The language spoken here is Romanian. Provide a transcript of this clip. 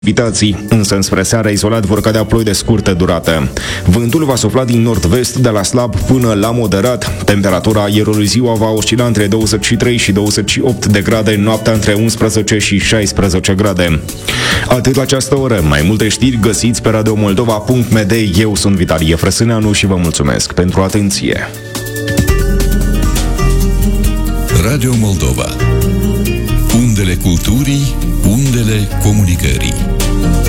Precipitații, însă înspre seara izolat vor cădea ploi de scurtă durată. Vântul va sufla din nord-vest de la slab până la moderat. Temperatura aerului ziua va oscila între 23 și 28 de grade, noaptea între 11 și 16 grade. Atât la această oră. Mai multe știri găsiți pe radiomoldova.md. Eu sunt Vitalie Frăsâneanu și vă mulțumesc pentru atenție. Radio Moldova. Undele culturii, undele comunicării.